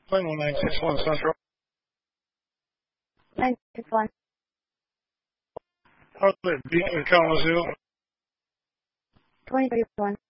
Plane 1961 Central. 961. Hartley Beacon, Kalamazoo. 2031.